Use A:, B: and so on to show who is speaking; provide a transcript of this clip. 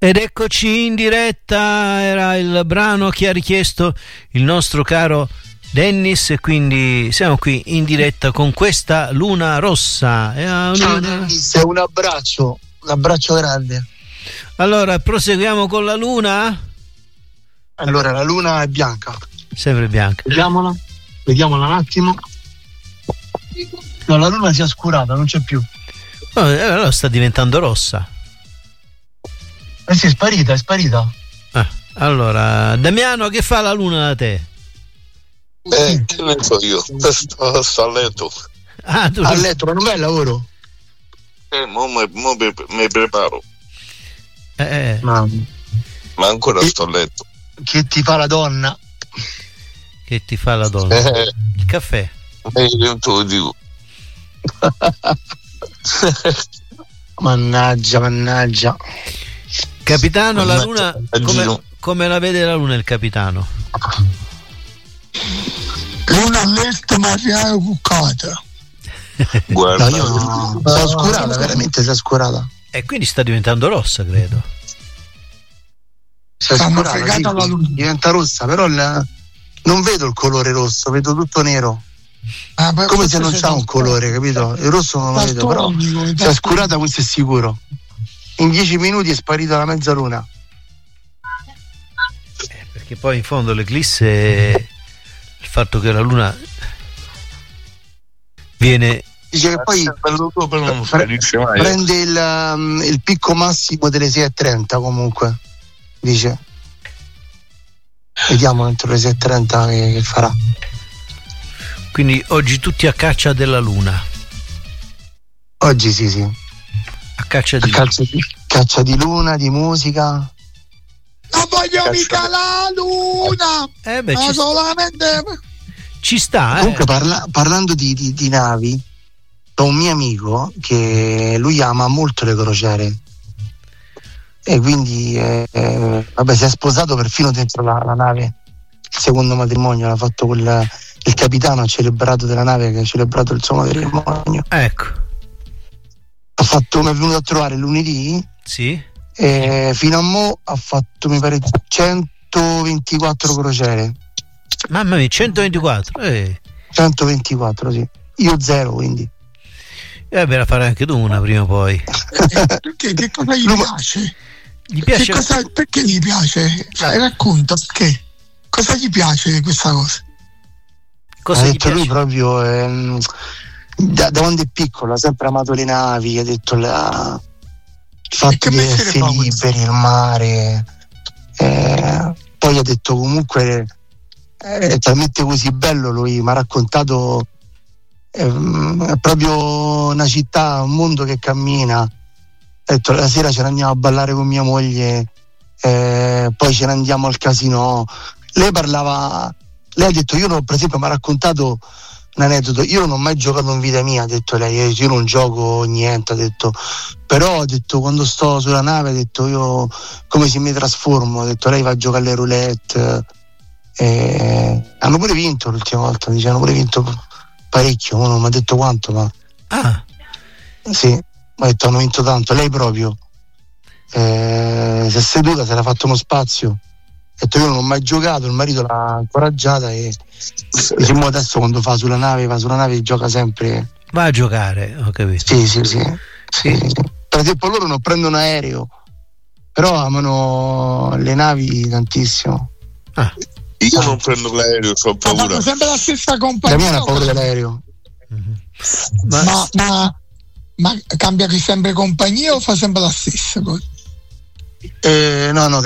A: Ed eccoci in diretta, era il brano che ha richiesto il nostro caro Dennis, e quindi siamo qui in diretta con questa luna rossa.
B: Ciao Dennis, un abbraccio grande.
A: Allora, proseguiamo con la luna?
B: Allora, la luna è bianca.
A: Sempre bianca.
B: Vediamola un attimo. No, la luna si è oscurata, non c'è più.
A: Allora sta diventando rossa.
B: Sì, è sparita.
A: Allora, Damiano, che fa la luna da te?
C: Che ne so io, sto a letto.
A: Tu
B: a letto, ma non è il lavoro?
C: Mo mi preparo.
B: Ma
C: ancora sto a letto.
B: Che ti fa la donna?
A: Che ti fa la donna? Il caffè.
C: Io te lo dico.
B: Mannaggia.
A: Capitano, la luna, come la vede la luna il capitano?
D: Luna all'est ma è bucata.
C: Guarda,
B: no, io si è oscurata, veramente si è oscurata.
A: E quindi sta diventando rossa, credo.
B: Si è oscurata, sì, la luna. Diventa rossa, però non vedo il colore rosso, vedo tutto nero. Come se non c'ha un colore, capito? Il rosso non lo vedo, però si è oscurata, questo è sicuro. In 10 minuti è sparita la mezzaluna.
A: Perché poi in fondo l'eclisse è il fatto che la luna viene,
B: dice che poi prende il picco massimo delle 6:30 comunque, dice. Vediamo entro le 6:30 che farà.
A: Quindi oggi tutti a caccia della luna.
B: Oggi sì.
A: A caccia
B: di luna, di musica.
D: Non voglio mica la luna. Solamente
A: ci sta.
B: Comunque parlando di navi, ho un mio amico che lui ama molto le crociere e quindi si è sposato perfino dentro la nave. Il secondo matrimonio l'ha fatto il capitano, ha celebrato della nave, che ha celebrato il suo matrimonio.
A: Ecco.
B: Mi è venuto a trovare lunedì.
A: Sì.
B: E fino a mo' ha fatto, mi pare, 124 crociere.
A: Mamma mia, 124?
B: 124, sì. Io 0, quindi.
A: Per fare anche tu una prima o poi.
D: Perché? Che cosa gli piace?
A: Gli piace?
D: Perché gli piace? Racconta, perché? Cosa gli piace di questa cosa?
B: Ha detto lui proprio da quando è piccolo ha sempre amato le navi, ha detto il fatto di essere liberi, il mare, poi ha detto comunque è talmente così bello, lui mi ha raccontato, è proprio una città, un mondo che cammina. Ha detto la sera ce ne andiamo a ballare con mia moglie, poi ce ne andiamo al casino. Lei ha detto, per esempio mi ha raccontato un aneddoto, io non ho mai giocato in vita mia, ha detto lei, io non gioco niente, ha detto, però ha detto quando sto sulla nave, ha detto io come se mi trasformo, ha detto lei va a giocare alle roulette, hanno pure vinto l'ultima volta, hanno pure vinto parecchio, non mi ha detto quanto, ma sì, mi ha detto hanno vinto tanto, lei proprio si è seduta, si era fatto uno spazio. Ha detto io non ho mai giocato, il marito l'ha incoraggiata e diciamo adesso quando va sulla nave gioca sempre.
A: Va a giocare, ho capito.
B: Sì. Per esempio loro non prendono aereo, però amano le navi tantissimo.
C: Io non prendo l'aereo, ho paura.
D: Fanno sempre la stessa compagnia.
B: La mia ha paura dell'aereo.
D: Ma cambia sempre compagnia o fa sempre la stessa cosa?
B: No,